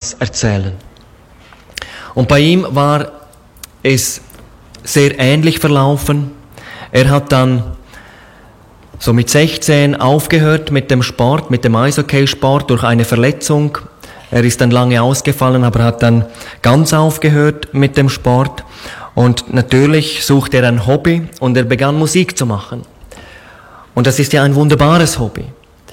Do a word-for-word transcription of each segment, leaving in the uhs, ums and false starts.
das erzählen. Und bei ihm war es sehr ähnlich verlaufen. Er hat dann so mit sechzehn aufgehört mit dem Sport, mit dem Eishockeysport durch eine Verletzung. Er ist dann lange ausgefallen, aber hat dann ganz aufgehört mit dem Sport. Und natürlich suchte er ein Hobby und er begann Musik zu machen. Und das ist ja ein wunderbares Hobby.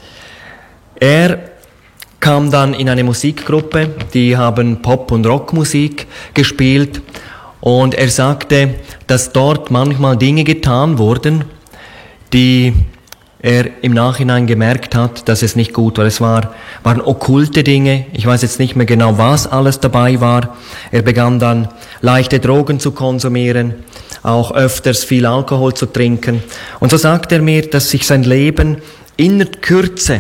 Er kam dann in eine Musikgruppe, die haben Pop- und Rockmusik gespielt. Und er sagte, dass dort manchmal Dinge getan wurden, die er im Nachhinein gemerkt hat, dass es nicht gut war. Es war, waren okkulte Dinge. Ich weiß jetzt nicht mehr genau, was alles dabei war. Er begann dann leichte Drogen zu konsumieren, auch öfters viel Alkohol zu trinken. Und so sagt er mir, dass sich sein Leben in der Kürze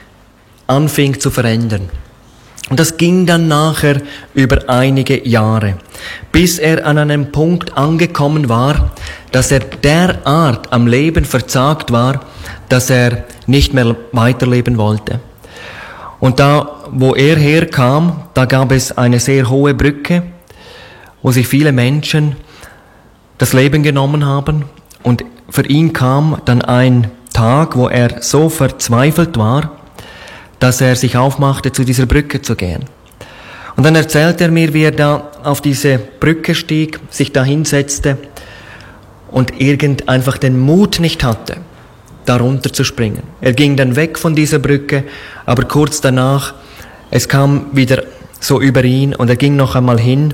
anfing zu verändern. Und das ging dann nachher über einige Jahre, bis er an einem Punkt angekommen war, dass er derart am Leben verzagt war, dass er nicht mehr weiterleben wollte. Und da, wo er herkam, da gab es eine sehr hohe Brücke, wo sich viele Menschen das Leben genommen haben. Und für ihn kam dann ein Tag, wo er so verzweifelt war, dass er sich aufmachte, zu dieser Brücke zu gehen. Und dann erzählt er mir, wie er da auf diese Brücke stieg, sich da hinsetzte und irgend einfach den Mut nicht hatte, da runter zu springen. Er ging dann weg von dieser Brücke, aber kurz danach, es kam wieder so über ihn und er ging noch einmal hin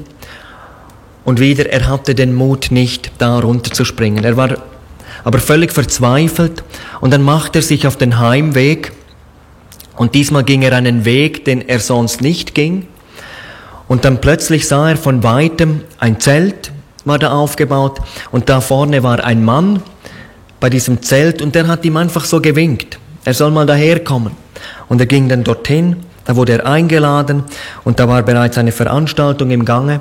und wieder, er hatte den Mut nicht, da runter zu springen. Er war aber völlig verzweifelt und dann machte er sich auf den Heimweg. Und diesmal ging er einen Weg, den er sonst nicht ging. Und dann plötzlich sah er von Weitem ein Zelt, war da aufgebaut. Und da vorne war ein Mann bei diesem Zelt und der hat ihm einfach so gewinkt. Er soll mal daherkommen. Und er ging dann dorthin, da wurde er eingeladen und da war bereits eine Veranstaltung im Gange.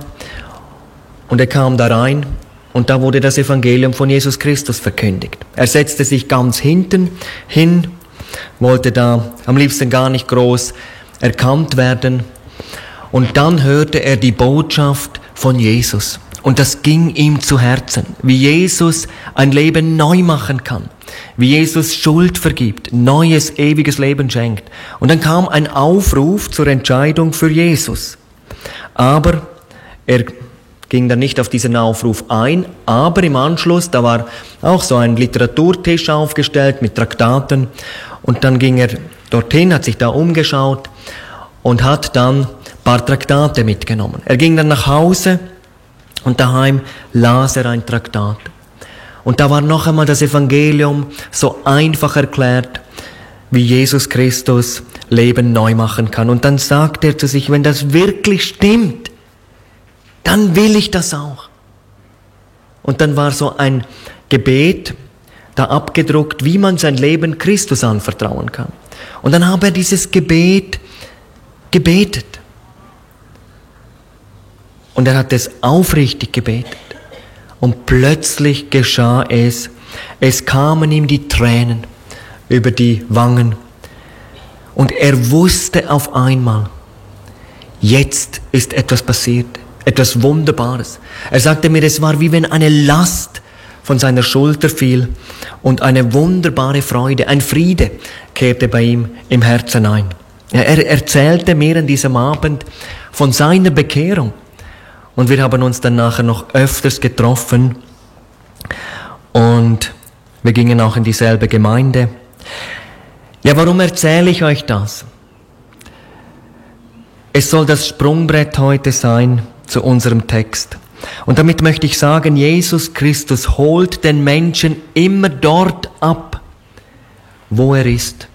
Und er kam da rein und da wurde das Evangelium von Jesus Christus verkündigt. Er setzte sich ganz hinten hin, wollte da am liebsten gar nicht groß erkannt werden. Und dann hörte er die Botschaft von Jesus. Und das ging ihm zu Herzen, wie Jesus ein Leben neu machen kann, wie Jesus Schuld vergibt, neues, ewiges Leben schenkt. Und dann kam ein Aufruf zur Entscheidung für Jesus. Aber er ging dann nicht auf diesen Aufruf ein, aber im Anschluss, da war auch so ein Literaturtisch aufgestellt mit Traktaten. Und dann ging er dorthin, hat sich da umgeschaut und hat dann ein paar Traktate mitgenommen. Er ging dann nach Hause und daheim las er ein Traktat. Und da war noch einmal das Evangelium so einfach erklärt, wie Jesus Christus Leben neu machen kann. Und dann sagt er zu sich, wenn das wirklich stimmt, dann will ich das auch. Und dann war so ein Gebet da abgedruckt, wie man sein Leben Christus anvertrauen kann. Und dann habe er dieses Gebet gebetet. Und er hat es aufrichtig gebetet. Und plötzlich geschah es, es kamen ihm die Tränen über die Wangen. Und er wusste auf einmal, jetzt ist etwas passiert, etwas Wunderbares. Er sagte mir, es war wie wenn eine Last von seiner Schulter fiel und eine wunderbare Freude, ein Friede kehrte bei ihm im Herzen ein. Er erzählte mir an diesem Abend von seiner Bekehrung und wir haben uns dann nachher noch öfters getroffen und wir gingen auch in dieselbe Gemeinde. Ja, warum erzähle ich euch das? Es soll das Sprungbrett heute sein zu unserem Text. Und damit möchte ich sagen, Jesus Christus holt den Menschen immer dort ab, wo er ist.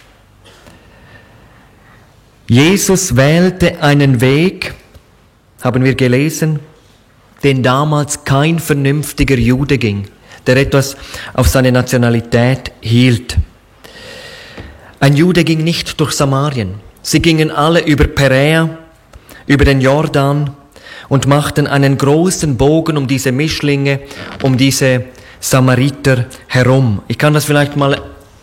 Jesus wählte einen Weg, haben wir gelesen, den damals kein vernünftiger Jude ging, der etwas auf seine Nationalität hielt. Ein Jude ging nicht durch Samarien. Sie gingen alle über Peräa, über den Jordan und machten einen großen Bogen um diese Mischlinge, um diese Samariter herum. Ich kann das vielleicht mal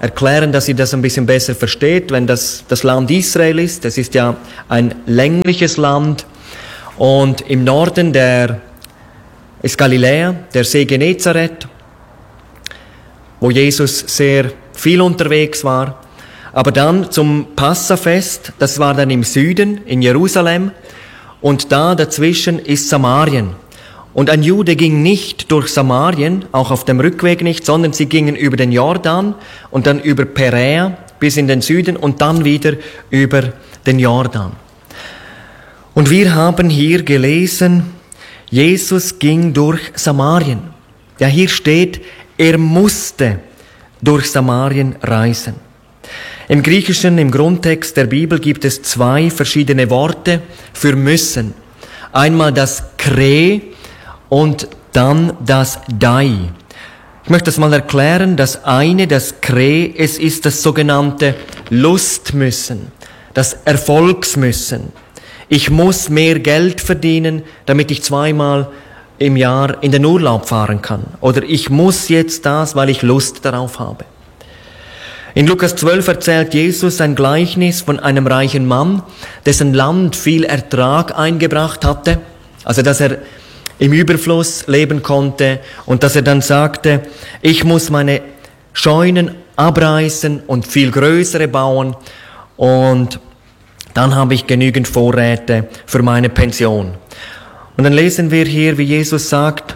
erklären, dass ihr das ein bisschen besser versteht, wenn das das Land Israel ist. Das ist ja ein längliches Land und im Norden der ist Galiläa, der See Genezareth, wo Jesus sehr viel unterwegs war. Aber dann zum Passafest, das war dann im Süden, in Jerusalem, und da dazwischen ist Samarien. Und ein Jude ging nicht durch Samarien, auch auf dem Rückweg nicht, sondern sie gingen über den Jordan und dann über Peräa bis in den Süden und dann wieder über den Jordan. Und wir haben hier gelesen, Jesus ging durch Samarien. Ja, hier steht, er musste durch Samarien reisen. Im Griechischen, im Grundtext der Bibel gibt es zwei verschiedene Worte für müssen. Einmal das kre und dann das dai. Ich möchte das mal erklären. Das eine, das kre, es ist das sogenannte Lustmüssen, das Erfolgsmüssen. Ich muss mehr Geld verdienen, damit ich zweimal im Jahr in den Urlaub fahren kann. Oder ich muss jetzt das, weil ich Lust darauf habe. In Lukas zwölf erzählt Jesus ein Gleichnis von einem reichen Mann, dessen Land viel Ertrag eingebracht hatte. Also, dass er im Überfluss leben konnte und dass er dann sagte, ich muss meine Scheunen abreißen und viel größere bauen und dann habe ich genügend Vorräte für meine Pension. Und dann lesen wir hier, wie Jesus sagt,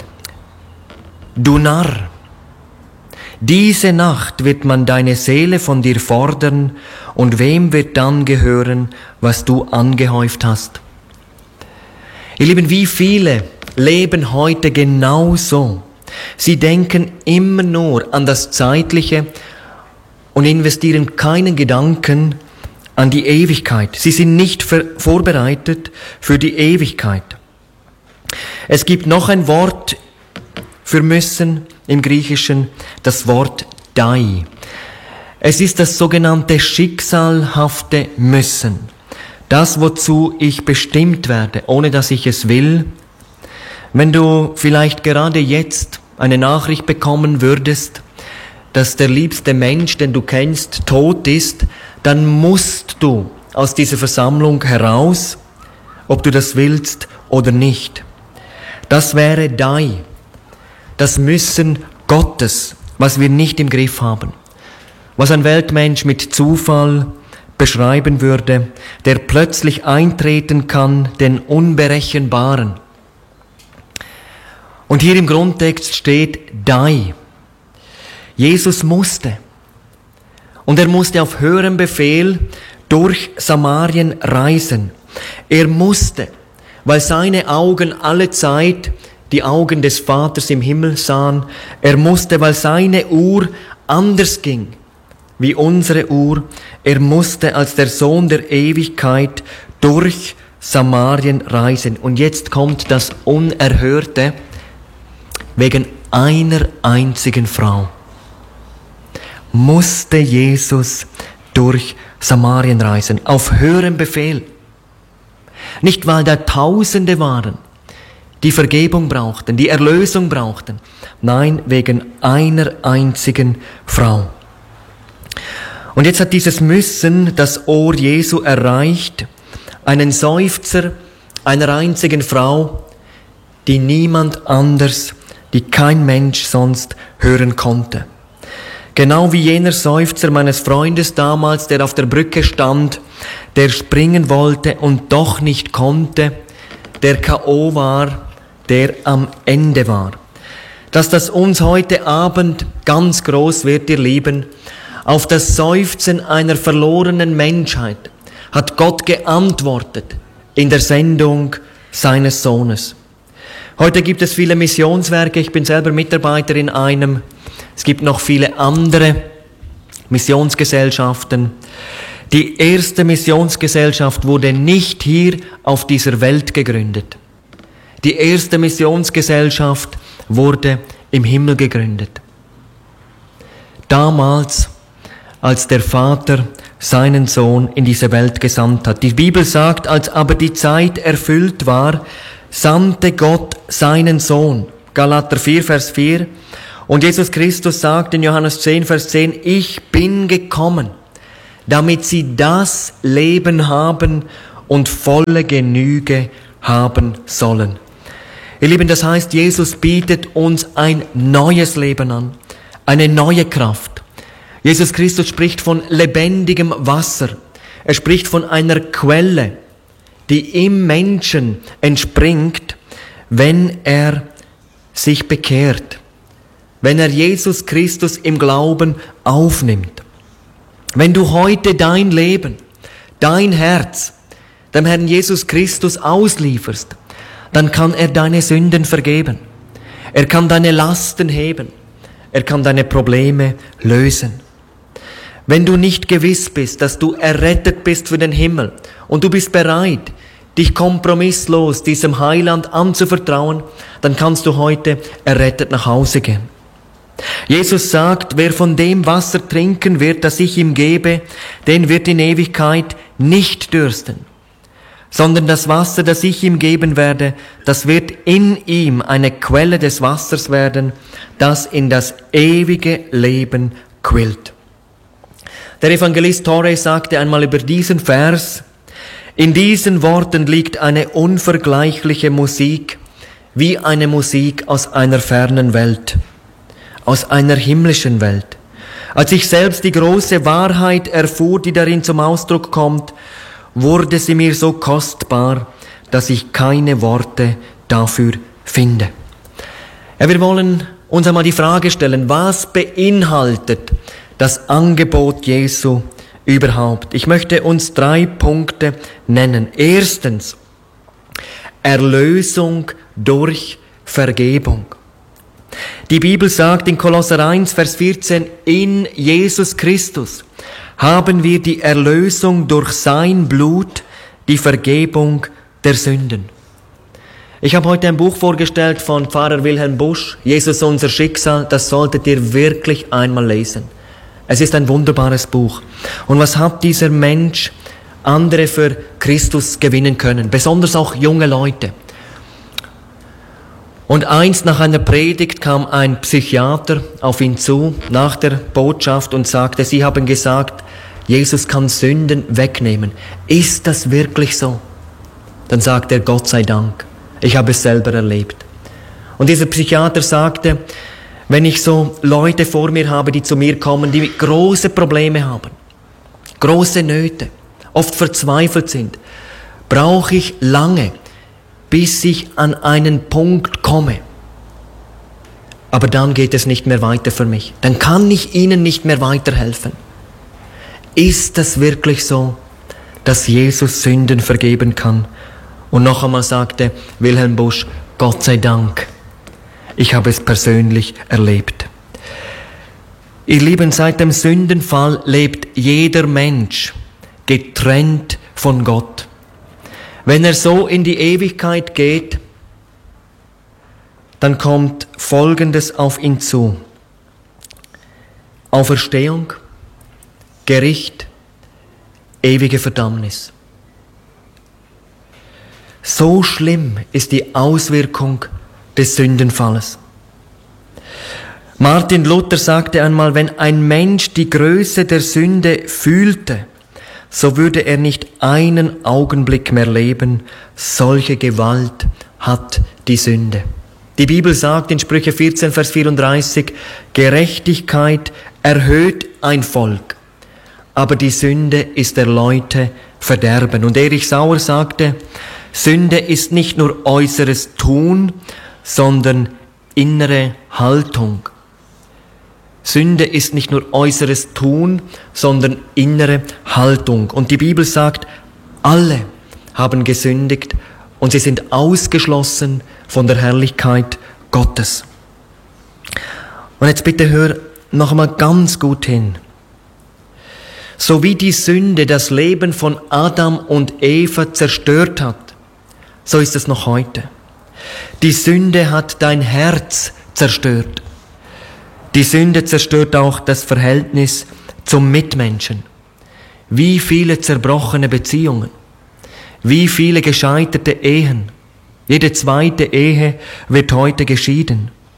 du Narr, diese Nacht wird man deine Seele von dir fordern und wem wird dann gehören, was du angehäuft hast? Ihr Lieben, wie viele leben heute genauso? Sie denken immer nur an das Zeitliche und investieren keinen Gedanken an die Ewigkeit. Sie sind nicht ver- vorbereitet für die Ewigkeit. Es gibt noch ein Wort für müssen im Griechischen, das Wort dai. Es ist das sogenannte schicksalhafte Müssen. Das, wozu ich bestimmt werde, ohne dass ich es will. Wenn du vielleicht gerade jetzt eine Nachricht bekommen würdest, dass der liebste Mensch, den du kennst, tot ist, dann musst du aus dieser Versammlung heraus, ob du das willst oder nicht. Das wäre dai, das Müssen Gottes, was wir nicht im Griff haben. Was ein Weltmensch mit Zufall beschreiben würde, der plötzlich eintreten kann, den Unberechenbaren. Und hier im Grundtext steht dai. Jesus musste. Und er musste auf höherem Befehl durch Samarien reisen. Er musste, weil seine Augen alle Zeit die Augen des Vaters im Himmel sahen. Er musste, weil seine Uhr anders ging wie unsere Uhr. Er musste als der Sohn der Ewigkeit durch Samarien reisen. Und jetzt kommt das Unerhörte, wegen einer einzigen Frau musste Jesus durch Samarien reisen, auf höherem Befehl. Nicht, weil da Tausende waren, die Vergebung brauchten, die Erlösung brauchten. Nein, wegen einer einzigen Frau. Und jetzt hat dieses Müssen das Ohr Jesu erreicht, einen Seufzer einer einzigen Frau, die niemand anders, die kein Mensch sonst hören konnte. Genau wie jener Seufzer meines Freundes damals, der auf der Brücke stand, der springen wollte und doch nicht konnte, der K O war, der am Ende war. Dass das uns heute Abend ganz groß wird, ihr Lieben, auf das Seufzen einer verlorenen Menschheit hat Gott geantwortet in der Sendung seines Sohnes. Heute gibt es viele Missionswerke, ich bin selber Mitarbeiter in einem. Es gibt noch viele andere Missionsgesellschaften. Die erste Missionsgesellschaft wurde nicht hier auf dieser Welt gegründet. Die erste Missionsgesellschaft wurde im Himmel gegründet. Damals, als der Vater seinen Sohn in diese Welt gesandt hat. Die Bibel sagt, als aber die Zeit erfüllt war, sandte Gott seinen Sohn, Galater vier, Vers vier, Und Jesus Christus sagt in Johannes zehn, Vers zehn, ich bin gekommen, damit sie das Leben haben und volle Genüge haben sollen. Ihr Lieben, das heißt, Jesus bietet uns ein neues Leben an, eine neue Kraft. Jesus Christus spricht von lebendigem Wasser. Er spricht von einer Quelle, die im Menschen entspringt, wenn er sich bekehrt, wenn er Jesus Christus im Glauben aufnimmt. Wenn du heute dein Leben, dein Herz dem Herrn Jesus Christus auslieferst, dann kann er deine Sünden vergeben. Er kann deine Lasten heben. Er kann deine Probleme lösen. Wenn du nicht gewiss bist, dass du errettet bist für den Himmel und du bist bereit, dich kompromisslos diesem Heiland anzuvertrauen, dann kannst du heute errettet nach Hause gehen. Jesus sagt, wer von dem Wasser trinken wird, das ich ihm gebe, den wird in Ewigkeit nicht dürsten, sondern das Wasser, das ich ihm geben werde, das wird in ihm eine Quelle des Wassers werden, das in das ewige Leben quillt. Der Evangelist Torrey sagte einmal über diesen Vers, in diesen Worten liegt eine unvergleichliche Musik, wie eine Musik aus einer fernen Welt, aus einer himmlischen Welt. Als ich selbst die große Wahrheit erfuhr, die darin zum Ausdruck kommt, wurde sie mir so kostbar, dass ich keine Worte dafür finde. Ja, wir wollen uns einmal die Frage stellen, was beinhaltet das Angebot Jesu überhaupt? Ich möchte uns drei Punkte nennen. Erstens, Erlösung durch Vergebung. Die Bibel sagt in Kolosser eins, Vers vierzehn, in Jesus Christus haben wir die Erlösung durch sein Blut, die Vergebung der Sünden. Ich habe heute ein Buch vorgestellt von Pfarrer Wilhelm Busch, Jesus unser Schicksal, das solltet ihr wirklich einmal lesen. Es ist ein wunderbares Buch. Und was hat dieser Mensch andere für Christus gewinnen können, besonders auch junge Leute. Und einst nach einer Predigt kam ein Psychiater auf ihn zu, nach der Botschaft, und sagte, Sie haben gesagt, Jesus kann Sünden wegnehmen. Ist das wirklich so? Dann sagte er, Gott sei Dank, ich habe es selber erlebt. Und dieser Psychiater sagte, wenn ich so Leute vor mir habe, die zu mir kommen, die große Probleme haben, große Nöte, oft verzweifelt sind, brauche ich lange, bis ich an einen Punkt komme. Aber dann geht es nicht mehr weiter für mich. Dann kann ich ihnen nicht mehr weiterhelfen. Ist das wirklich so, dass Jesus Sünden vergeben kann? Und noch einmal sagte Wilhelm Busch, Gott sei Dank, ich habe es persönlich erlebt. Ihr Lieben, seit dem Sündenfall lebt jeder Mensch getrennt von Gott. Wenn er so in die Ewigkeit geht, dann kommt Folgendes auf ihn zu. Auferstehung, Gericht, ewige Verdammnis. So schlimm ist die Auswirkung des Sündenfalles. Martin Luther sagte einmal, wenn ein Mensch die Größe der Sünde fühlte, so würde er nicht einen Augenblick mehr leben. Solche Gewalt hat die Sünde. Die Bibel sagt in Sprüche vierzehn, Vers vierunddreißig, Gerechtigkeit erhöht ein Volk, aber die Sünde ist der Leute Verderben. Und Erich Sauer sagte, Sünde ist nicht nur äußeres Tun, sondern innere Haltung. Sünde ist nicht nur äußeres Tun, sondern innere Haltung. Und die Bibel sagt, alle haben gesündigt und sie sind ausgeschlossen von der Herrlichkeit Gottes. Und jetzt bitte hör noch einmal ganz gut hin. So wie die Sünde das Leben von Adam und Eva zerstört hat, so ist es noch heute. Die Sünde hat dein Herz zerstört. Die Sünde zerstört auch das Verhältnis zum Mitmenschen. Wie viele zerbrochene Beziehungen, wie viele gescheiterte Ehen. Jede zweite Ehe wird heute geschieden.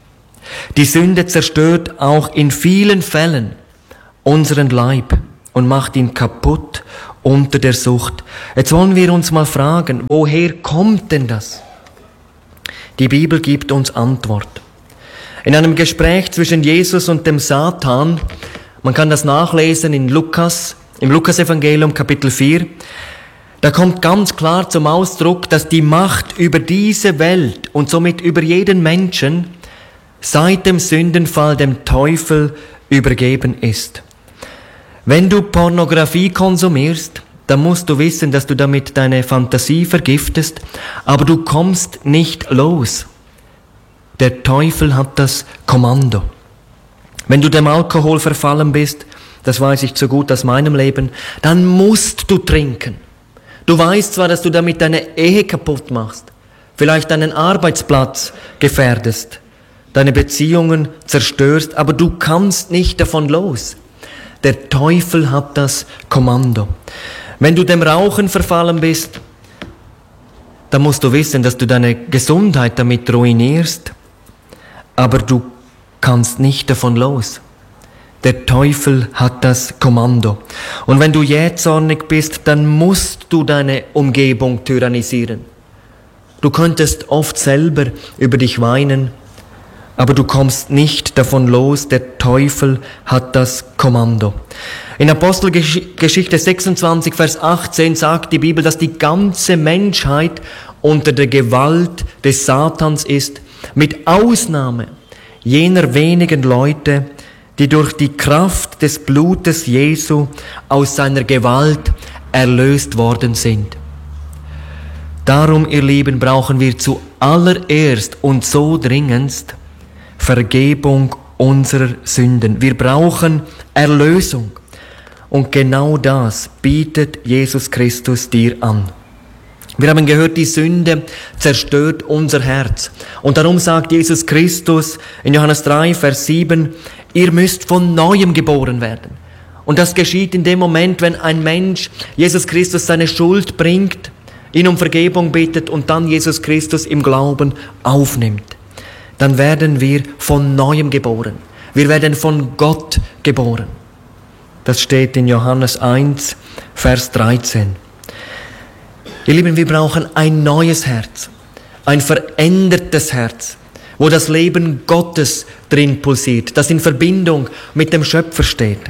Die Sünde zerstört auch in vielen Fällen unseren Leib und macht ihn kaputt unter der Sucht. Jetzt wollen wir uns mal fragen, woher kommt denn das? Die Bibel gibt uns Antwort. In einem Gespräch zwischen Jesus und dem Satan, man kann das nachlesen in Lukas, im Lukasevangelium Kapitel vier, da kommt ganz klar zum Ausdruck, dass die Macht über diese Welt und somit über jeden Menschen seit dem Sündenfall dem Teufel übergeben ist. Wenn du Pornografie konsumierst, dann musst du wissen, dass du damit deine Fantasie vergiftest, aber du kommst nicht los. Der Teufel hat das Kommando. Wenn du dem Alkohol verfallen bist, das weiß ich so gut aus meinem Leben, dann musst du trinken. Du weißt zwar, dass du damit deine Ehe kaputt machst, vielleicht deinen Arbeitsplatz gefährdest, deine Beziehungen zerstörst, aber du kannst nicht davon los. Der Teufel hat das Kommando. Wenn du dem Rauchen verfallen bist, dann musst du wissen, dass du deine Gesundheit damit ruinierst, aber du kannst nicht davon los. Der Teufel hat das Kommando. Und wenn du jähzornig bist, dann musst du deine Umgebung tyrannisieren. Du könntest oft selber über dich weinen, aber du kommst nicht davon los. Der Teufel hat das Kommando. In Apostelgeschichte sechsundzwanzig, Vers achtzehn sagt die Bibel, dass die ganze Menschheit unter der Gewalt des Satans ist, mit Ausnahme jener wenigen Leute, die durch die Kraft des Blutes Jesu aus seiner Gewalt erlöst worden sind. Darum, ihr Lieben, brauchen wir zuallererst und so dringendst Vergebung unserer Sünden. Wir brauchen Erlösung. Und genau das bietet Jesus Christus dir an. Wir haben gehört, die Sünde zerstört unser Herz. Und darum sagt Jesus Christus in Johannes drei, Vers sieben, ihr müsst von Neuem geboren werden. Und das geschieht in dem Moment, wenn ein Mensch Jesus Christus seine Schuld bringt, ihn um Vergebung bittet und dann Jesus Christus im Glauben aufnimmt. Dann werden wir von Neuem geboren. Wir werden von Gott geboren. Das steht in Johannes eins, Vers dreizehn. Ihr Lieben, wir brauchen ein neues Herz, ein verändertes Herz, wo das Leben Gottes drin pulsiert, das in Verbindung mit dem Schöpfer steht.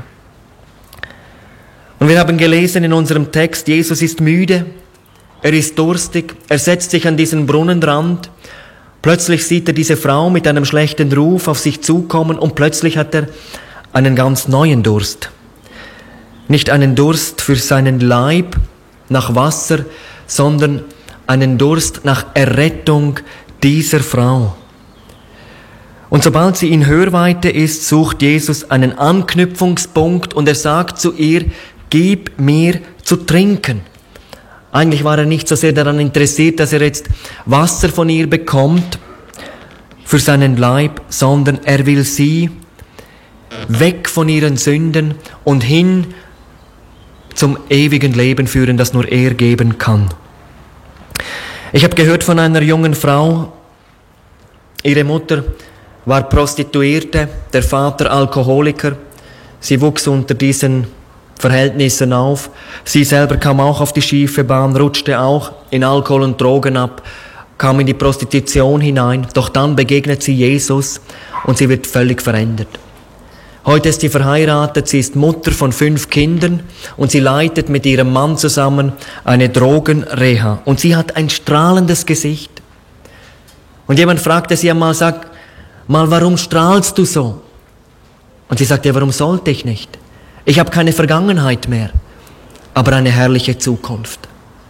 Und wir haben gelesen in unserem Text, Jesus ist müde, er ist durstig, er setzt sich an diesen Brunnenrand, plötzlich sieht er diese Frau mit einem schlechten Ruf auf sich zukommen und plötzlich hat er einen ganz neuen Durst. Nicht einen Durst für seinen Leib nach Wasser, sondern einen Durst nach Errettung dieser Frau. Und sobald sie in Hörweite ist, sucht Jesus einen Anknüpfungspunkt und er sagt zu ihr, gib mir zu trinken. Eigentlich war er nicht so sehr daran interessiert, dass er jetzt Wasser von ihr bekommt für seinen Leib, sondern er will sie weg von ihren Sünden und hin zum ewigen Leben führen, das nur er geben kann. Ich habe gehört von einer jungen Frau, ihre Mutter war Prostituierte, der Vater Alkoholiker. Sie wuchs unter diesen Verhältnissen auf. Sie selber kam auch auf die schiefe Bahn, rutschte auch in Alkohol und Drogen ab, kam in die Prostitution hinein. Doch dann begegnet sie Jesus und sie wird völlig verändert. Heute ist sie verheiratet, sie ist Mutter von fünf Kindern und sie leitet mit ihrem Mann zusammen eine Drogenreha. Und sie hat ein strahlendes Gesicht. Und jemand fragte sie einmal, sag mal, warum strahlst du so? Und sie sagte, ja, warum sollte ich nicht? Ich habe keine Vergangenheit mehr, aber eine herrliche Zukunft.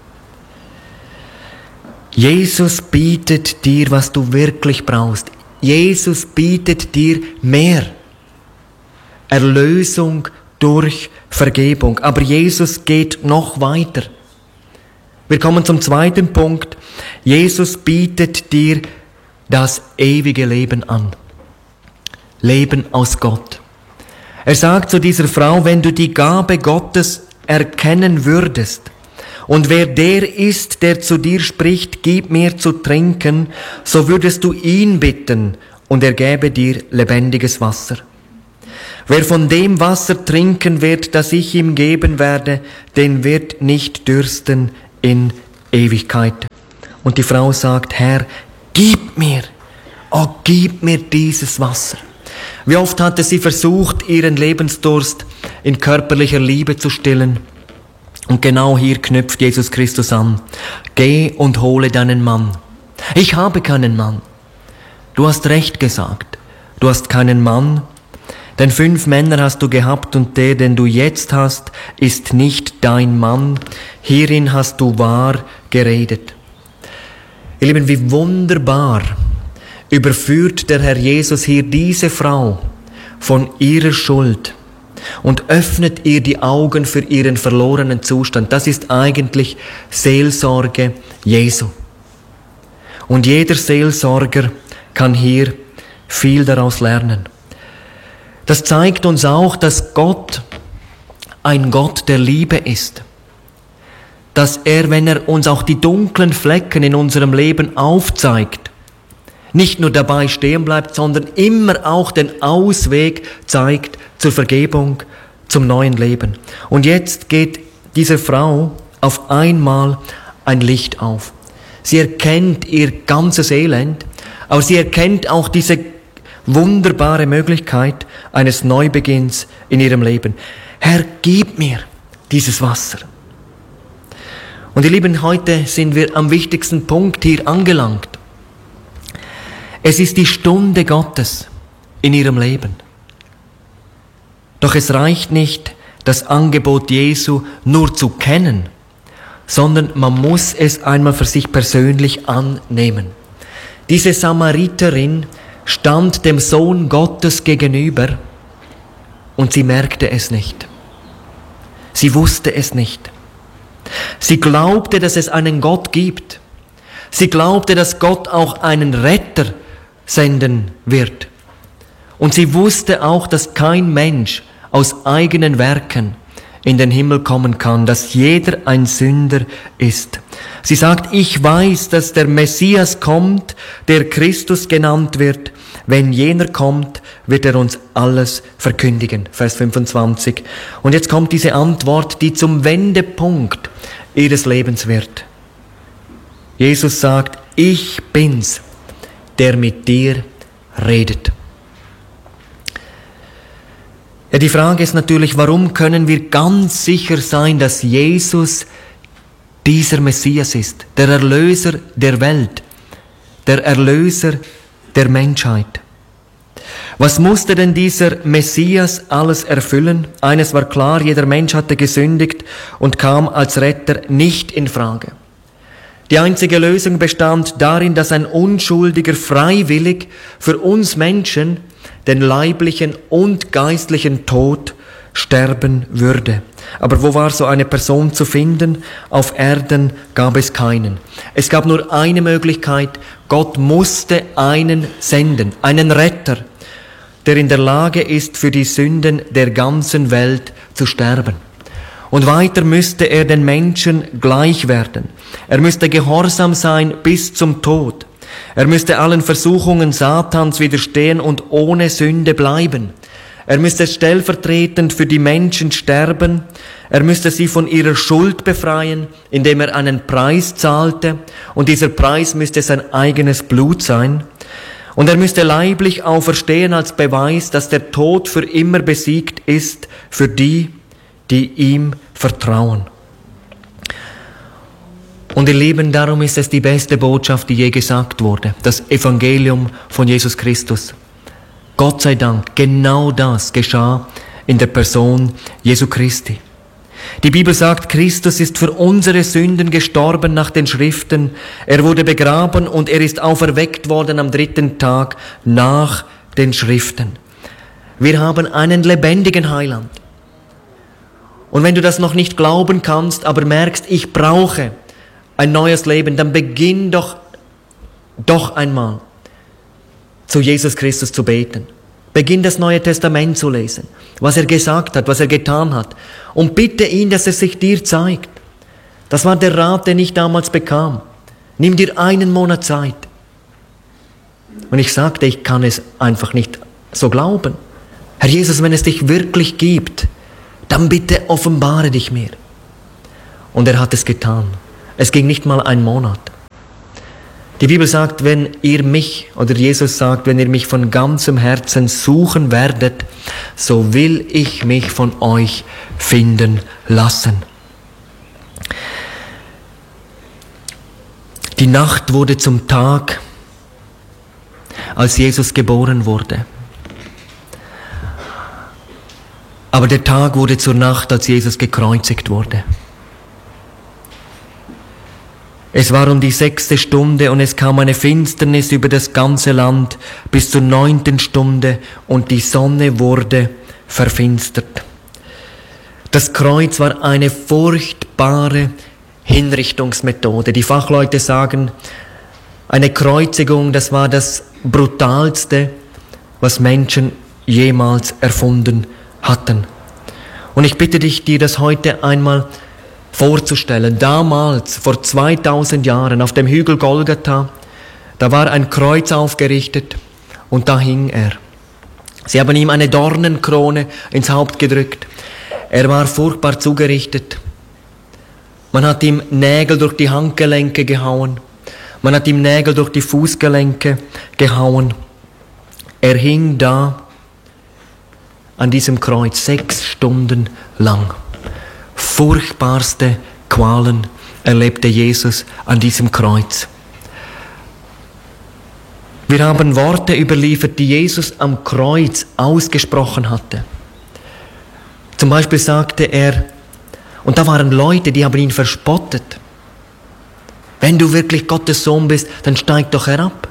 Jesus bietet dir, was du wirklich brauchst. Jesus bietet dir mehr. Erlösung durch Vergebung. Aber Jesus geht noch weiter. Wir kommen zum zweiten Punkt. Jesus bietet dir das ewige Leben an. Leben aus Gott. Er sagt zu dieser Frau, wenn du die Gabe Gottes erkennen würdest und wer der ist, der zu dir spricht, gib mir zu trinken, so würdest du ihn bitten und er gäbe dir lebendiges Wasser. Wer von dem Wasser trinken wird, das ich ihm geben werde, den wird nicht dürsten in Ewigkeit. Und die Frau sagt, Herr, gib mir, oh, gib mir dieses Wasser. Wie oft hatte sie versucht, ihren Lebensdurst in körperlicher Liebe zu stillen. Und genau hier knüpft Jesus Christus an. Geh und hole deinen Mann. Ich habe keinen Mann. Du hast recht gesagt. Du hast keinen Mann, denn fünf Männer hast du gehabt und der, den du jetzt hast, ist nicht dein Mann. Hierin hast du wahr geredet. Ihr Lieben, wie wunderbar überführt der Herr Jesus hier diese Frau von ihrer Schuld und öffnet ihr die Augen für ihren verlorenen Zustand. Das ist eigentlich Seelsorge Jesu. Und jeder Seelsorger kann hier viel daraus lernen. Das zeigt uns auch, dass Gott ein Gott der Liebe ist. Dass er, wenn er uns auch die dunklen Flecken in unserem Leben aufzeigt, nicht nur dabei stehen bleibt, sondern immer auch den Ausweg zeigt zur Vergebung, zum neuen Leben. Und jetzt geht dieser Frau auf einmal ein Licht auf. Sie erkennt ihr ganzes Elend, aber sie erkennt auch diese wunderbare Möglichkeit eines Neubeginns in ihrem Leben. Herr, gib mir dieses Wasser. Und ihr Lieben, heute sind wir am wichtigsten Punkt hier angelangt. Es ist die Stunde Gottes in ihrem Leben. Doch es reicht nicht, das Angebot Jesu nur zu kennen, sondern man muss es einmal für sich persönlich annehmen. Diese Samariterin stand dem Sohn Gottes gegenüber und sie merkte es nicht. Sie wusste es nicht. Sie glaubte, dass es einen Gott gibt. Sie glaubte, dass Gott auch einen Retter senden wird. Und sie wusste auch, dass kein Mensch aus eigenen Werken in den Himmel kommen kann, dass jeder ein Sünder ist. Sie sagt, ich weiß, dass der Messias kommt, der Christus genannt wird. Wenn jener kommt, wird er uns alles verkündigen. Vers fünfundzwanzig. Und jetzt kommt diese Antwort, die zum Wendepunkt ihres Lebens wird. Jesus sagt, ich bin's, der mit dir redet. Ja, die Frage ist natürlich, warum können wir ganz sicher sein, dass Jesus dieser Messias ist, der Erlöser der Welt, der Erlöser der Menschheit. Was musste denn dieser Messias alles erfüllen? Eines war klar, jeder Mensch hatte gesündigt und kam als Retter nicht in Frage. Die einzige Lösung bestand darin, dass ein Unschuldiger freiwillig für uns Menschen den leiblichen und geistlichen Tod sterben würde. Aber wo war so eine Person zu finden? Auf Erden gab es keinen. Es gab nur eine Möglichkeit. Gott musste einen senden, einen Retter, der in der Lage ist, für die Sünden der ganzen Welt zu sterben. Und weiter müsste er den Menschen gleich werden. Er müsste gehorsam sein bis zum Tod. Er müsste allen Versuchungen Satans widerstehen und ohne Sünde bleiben. Er müsste stellvertretend für die Menschen sterben. Er müsste sie von ihrer Schuld befreien, indem er einen Preis zahlte. Und dieser Preis müsste sein eigenes Blut sein. Und er müsste leiblich auferstehen als Beweis, dass der Tod für immer besiegt ist für die, die ihm vertrauen. Und ihr Lieben, darum ist es die beste Botschaft, die je gesagt wurde, das Evangelium von Jesus Christus. Gott sei Dank, genau das geschah in der Person Jesu Christi. Die Bibel sagt, Christus ist für unsere Sünden gestorben nach den Schriften. Er wurde begraben und er ist auferweckt worden am dritten Tag nach den Schriften. Wir haben einen lebendigen Heiland. Und wenn du das noch nicht glauben kannst, aber merkst, ich brauche ein neues Leben, dann beginn doch, doch einmal zu Jesus Christus zu beten. Beginn das Neue Testament zu lesen, was er gesagt hat, was er getan hat. Und bitte ihn, dass er sich dir zeigt. Das war der Rat, den ich damals bekam. Nimm dir einen Monat Zeit. Und ich sagte, ich kann es einfach nicht so glauben. Herr Jesus, wenn es dich wirklich gibt, dann bitte offenbare dich mir. Und er hat es getan. Es ging nicht mal ein Monat. Die Bibel sagt, wenn ihr mich, oder Jesus sagt, wenn ihr mich von ganzem Herzen suchen werdet, so will ich mich von euch finden lassen. Die Nacht wurde zum Tag, als Jesus geboren wurde. Aber der Tag wurde zur Nacht, als Jesus gekreuzigt wurde. Es war um die sechste Stunde und es kam eine Finsternis über das ganze Land bis zur neunten Stunde und die Sonne wurde verfinstert. Das Kreuz war eine furchtbare Hinrichtungsmethode. Die Fachleute sagen, eine Kreuzigung, das war das Brutalste, was Menschen jemals erfunden hatten. Und ich bitte dich, dir das heute einmal vorzustellen. Damals, vor zweitausend Jahren, auf dem Hügel Golgatha, da war ein Kreuz aufgerichtet und da hing er. Sie haben ihm eine Dornenkrone ins Haupt gedrückt. Er war furchtbar zugerichtet. Man hat ihm Nägel durch die Handgelenke gehauen. Man hat ihm Nägel durch die Fußgelenke gehauen. Er hing da an diesem Kreuz sechs Stunden lang. Furchtbarste Qualen erlebte Jesus an diesem Kreuz. Wir haben Worte überliefert, die Jesus am Kreuz ausgesprochen hatte. Zum Beispiel sagte er, und da waren Leute, die haben ihn verspottet. Wenn du wirklich Gottes Sohn bist, dann steig doch herab.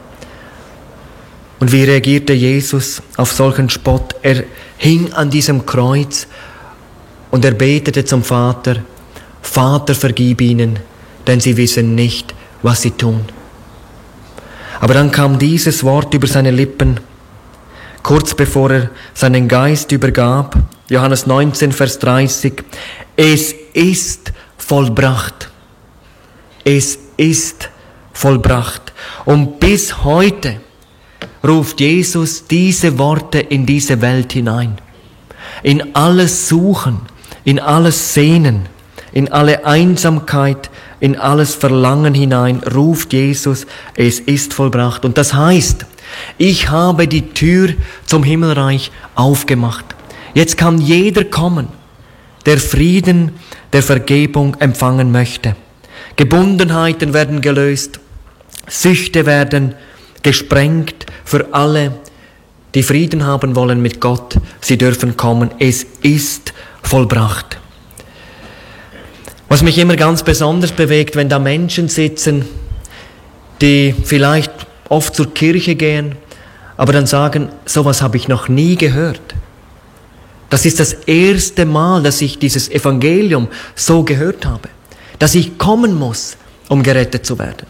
Und wie reagierte Jesus auf solchen Spott? Er hing an diesem Kreuz und er betete zum Vater, Vater, vergib ihnen, denn sie wissen nicht, was sie tun. Aber dann kam dieses Wort über seine Lippen, kurz bevor er seinen Geist übergab, Johannes neunzehn, Vers dreißig, es ist vollbracht. Es ist vollbracht. Und bis heute ruft Jesus diese Worte in diese Welt hinein. In alles Suchen, in alles Sehnen, in alle Einsamkeit, in alles Verlangen hinein ruft Jesus, es ist vollbracht. Und das heißt, ich habe die Tür zum Himmelreich aufgemacht. Jetzt kann jeder kommen, der Frieden, der Vergebung empfangen möchte. Gebundenheiten werden gelöst, Süchte werden gesprengt für alle, die Frieden haben wollen mit Gott. Sie dürfen kommen. Es ist vollbracht. Was mich immer ganz besonders bewegt, wenn da Menschen sitzen, die vielleicht oft zur Kirche gehen, aber dann sagen, sowas habe ich noch nie gehört. Das ist das erste Mal, dass ich dieses Evangelium so gehört habe. Dass ich kommen muss, um gerettet zu werden.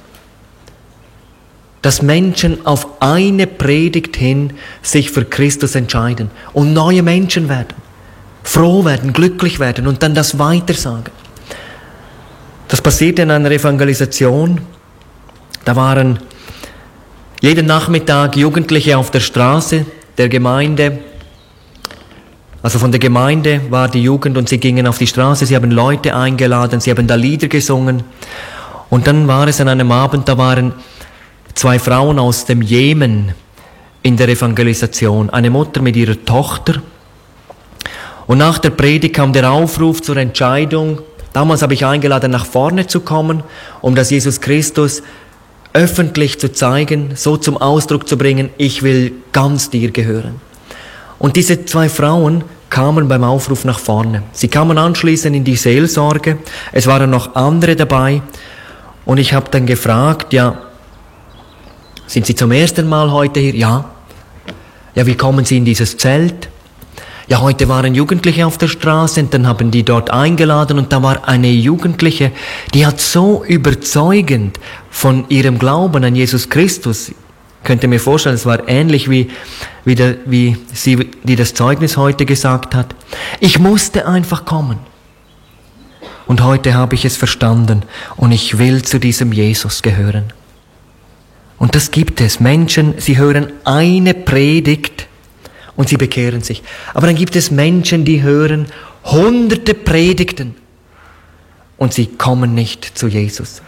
Dass Menschen auf eine Predigt hin sich für Christus entscheiden und neue Menschen werden, froh werden, glücklich werden und dann das weitersagen. Das passierte in einer Evangelisation. Da waren jeden Nachmittag Jugendliche auf der Straße der Gemeinde. Also von der Gemeinde war die Jugend und sie gingen auf die Straße, sie haben Leute eingeladen, sie haben da Lieder gesungen. Und dann war es an einem Abend, da waren zwei Frauen aus dem Jemen in der Evangelisation, eine Mutter mit ihrer Tochter. Und nach der Predigt kam der Aufruf zur Entscheidung. Damals habe ich eingeladen, nach vorne zu kommen, um das Jesus Christus öffentlich zu zeigen, so zum Ausdruck zu bringen, ich will ganz dir gehören. Und diese zwei Frauen kamen beim Aufruf nach vorne. Sie kamen anschließend in die Seelsorge. Es waren noch andere dabei. Und ich habe dann gefragt, ja, sind Sie zum ersten Mal heute hier? Ja. Ja, wie kommen Sie in dieses Zelt? Ja, heute waren Jugendliche auf der Straße und dann haben die dort eingeladen und da war eine Jugendliche, die hat so überzeugend von ihrem Glauben an Jesus Christus, könnt ihr mir vorstellen, es war ähnlich wie, wie, der, wie sie, die das Zeugnis heute gesagt hat. Ich musste einfach kommen. Und heute habe ich es verstanden und ich will zu diesem Jesus gehören. Und das gibt es. Menschen, sie hören eine Predigt und sie bekehren sich. Aber dann gibt es Menschen, die hören hunderte Predigten und sie kommen nicht zu Jesus.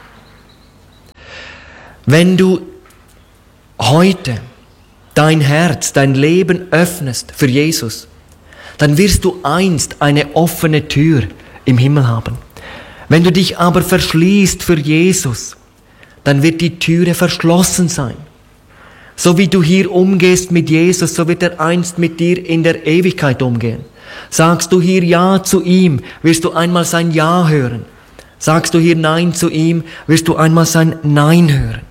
Wenn du heute dein Herz, dein Leben öffnest für Jesus, dann wirst du einst eine offene Tür im Himmel haben. Wenn du dich aber verschließt für Jesus, dann wird die Türe verschlossen sein. So wie du hier umgehst mit Jesus, so wird er einst mit dir in der Ewigkeit umgehen. Sagst du hier Ja zu ihm, wirst du einmal sein Ja hören. Sagst du hier Nein zu ihm, wirst du einmal sein Nein hören.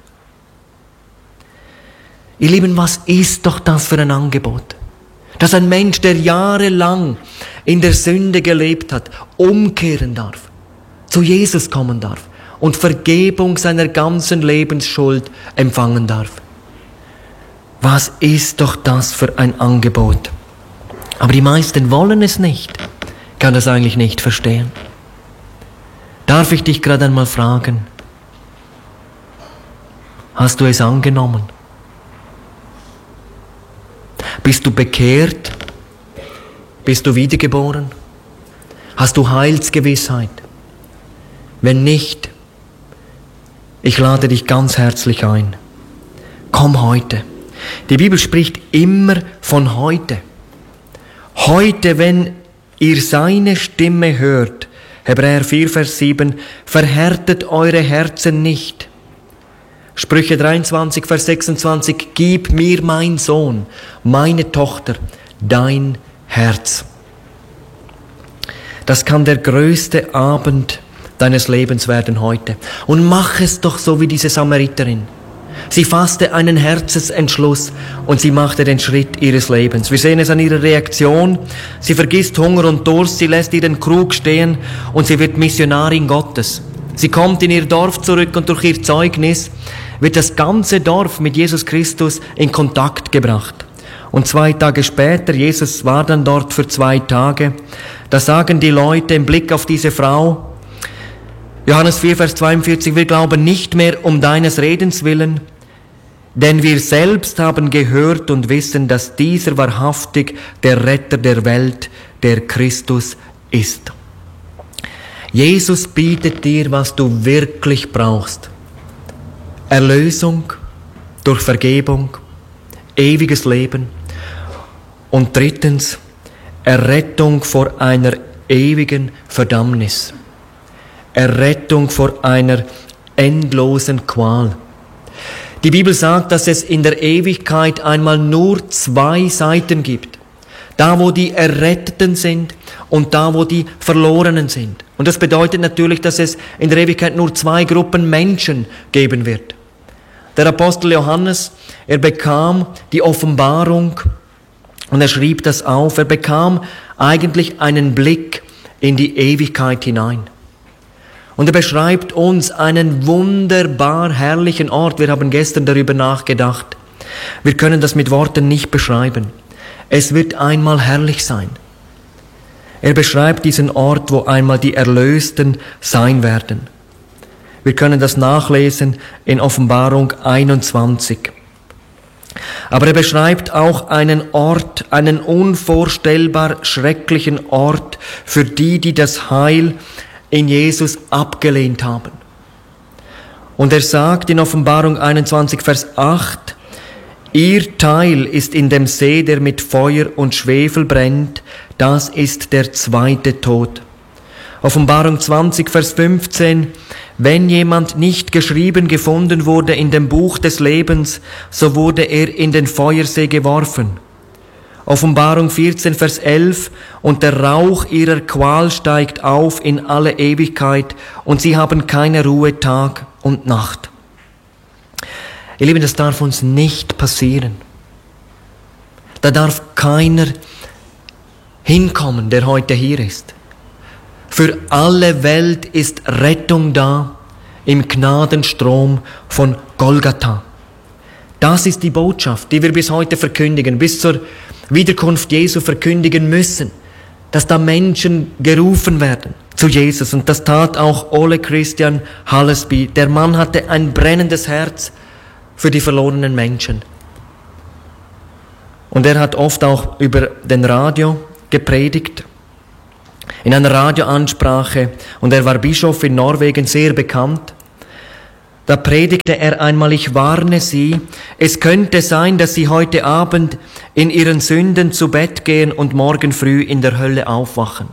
Ihr Lieben, was ist doch das für ein Angebot? Dass ein Mensch, der jahrelang in der Sünde gelebt hat, umkehren darf, zu Jesus kommen darf und Vergebung seiner ganzen Lebensschuld empfangen darf. Was ist doch das für ein Angebot? Aber die meisten wollen es nicht. Ich kann das eigentlich nicht verstehen. Darf ich dich gerade einmal fragen, hast du es angenommen? Bist du bekehrt? Bist du wiedergeboren? Hast du Heilsgewissheit? Wenn nicht, ich lade dich ganz herzlich ein. Komm heute. Die Bibel spricht immer von heute. Heute, wenn ihr seine Stimme hört, Hebräer vier, Vers sieben, verhärtet eure Herzen nicht. Sprüche dreiundzwanzig, Vers sechsundzwanzig, gib mir, mein Sohn, meine Tochter, dein Herz. Das kann der größte Abend deines Lebens werden heute. Und mach es doch so wie diese Samariterin. Sie fasste einen Herzensentschluss und sie machte den Schritt ihres Lebens. Wir sehen es an ihrer Reaktion. Sie vergisst Hunger und Durst, sie lässt ihren Krug stehen und sie wird Missionarin Gottes. Sie kommt in ihr Dorf zurück und durch ihr Zeugnis wird das ganze Dorf mit Jesus Christus in Kontakt gebracht. Und zwei Tage später, Jesus war dann dort für zwei Tage, da sagen die Leute im Blick auf diese Frau, Johannes vier, Vers zweiundvierzig, wir glauben nicht mehr um deines Redens willen, denn wir selbst haben gehört und wissen, dass dieser wahrhaftig der Retter der Welt, der Christus ist. Jesus bietet dir, was du wirklich brauchst. Erlösung durch Vergebung, ewiges Leben und drittens Errettung vor einer ewigen Verdammnis. Errettung vor einer endlosen Qual. Die Bibel sagt, dass es in der Ewigkeit einmal nur zwei Seiten gibt. Da, wo die Erretteten sind und da, wo die Verlorenen sind. Und das bedeutet natürlich, dass es in der Ewigkeit nur zwei Gruppen Menschen geben wird. Der Apostel Johannes, er bekam die Offenbarung und er schrieb das auf. Er bekam eigentlich einen Blick in die Ewigkeit hinein. Und er beschreibt uns einen wunderbar herrlichen Ort. Wir haben gestern darüber nachgedacht. Wir können das mit Worten nicht beschreiben. Es wird einmal herrlich sein. Er beschreibt diesen Ort, wo einmal die Erlösten sein werden. Wir können das nachlesen in Offenbarung einundzwanzig. Aber er beschreibt auch einen Ort, einen unvorstellbar schrecklichen Ort für die, die das Heil in Jesus abgelehnt haben. Und er sagt in Offenbarung einundzwanzig, Vers acht, ihr Teil ist in dem See, der mit Feuer und Schwefel brennt, das ist der zweite Tod. Offenbarung zwanzig, Vers fünfzehn, wenn jemand nicht geschrieben gefunden wurde in dem Buch des Lebens, so wurde er in den Feuersee geworfen. Offenbarung vierzehn, Vers elf, und der Rauch ihrer Qual steigt auf in alle Ewigkeit, und sie haben keine Ruhe Tag und Nacht. Ihr Lieben, das darf uns nicht passieren. Da darf keiner hinkommen, der heute hier ist. Für alle Welt ist Rettung da im Gnadenstrom von Golgatha. Das ist die Botschaft, die wir bis heute verkündigen, bis zur Wiederkunft Jesu verkündigen müssen, dass da Menschen gerufen werden zu Jesus. Und das tat auch Ole Christian Hallesby. Der Mann hatte ein brennendes Herz für die verlorenen Menschen. Und er hat oft auch über den Radio gepredigt, in einer Radioansprache, und er war Bischof in Norwegen, sehr bekannt. Da predigte er einmal: Ich warne Sie, es könnte sein, dass Sie heute Abend in Ihren Sünden zu Bett gehen und morgen früh in der Hölle aufwachen.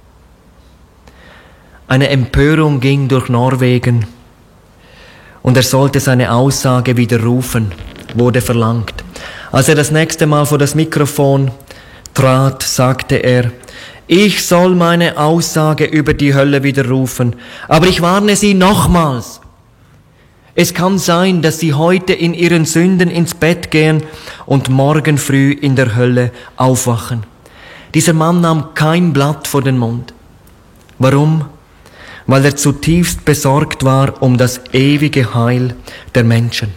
Eine Empörung ging durch Norwegen und er sollte seine Aussage widerrufen, wurde verlangt. Als er das nächste Mal vor das Mikrofon trat, sagte er: Ich soll meine Aussage über die Hölle widerrufen, aber ich warne Sie nochmals. Es kann sein, dass Sie heute in Ihren Sünden ins Bett gehen und morgen früh in der Hölle aufwachen. Dieser Mann nahm kein Blatt vor den Mund. Warum? Weil er zutiefst besorgt war um das ewige Heil der Menschen.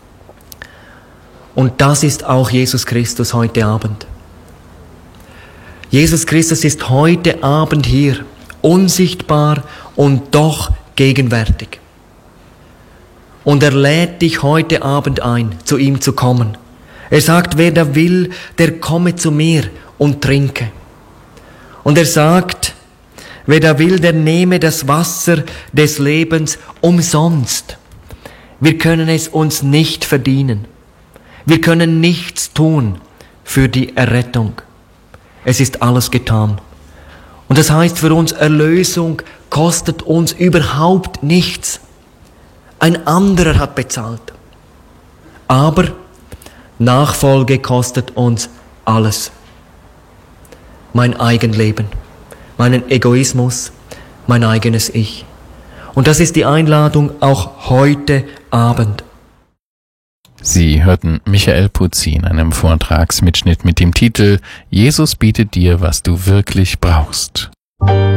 Und das ist auch Jesus Christus heute Abend. Jesus Christus ist heute Abend hier, unsichtbar und doch gegenwärtig. Und er lädt dich heute Abend ein, zu ihm zu kommen. Er sagt, wer da will, der komme zu mir und trinke. Und er sagt, wer da will, der nehme das Wasser des Lebens umsonst. Wir können es uns nicht verdienen. Wir können nichts tun für die Errettung. Es ist alles getan. Und das heißt für uns, Erlösung kostet uns überhaupt nichts. Ein anderer hat bezahlt. Aber Nachfolge kostet uns alles. Mein Eigenleben, meinen Egoismus, mein eigenes Ich. Und das ist die Einladung auch heute Abend. Sie hörten Michael Puzzi in einem Vortragsmitschnitt mit dem Titel Jesus bietet dir, was du wirklich brauchst.